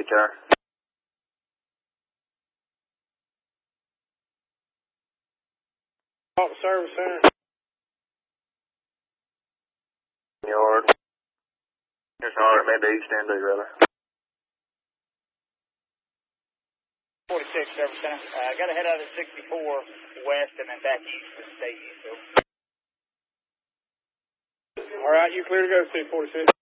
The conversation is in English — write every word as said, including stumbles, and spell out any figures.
turn. Talk to service center. Yard. Just hard, maybe east end, rather. forty-six, service center. I uh, got to head out of sixty-four west and then back east to State East. All right, you clear to go, C forty-six.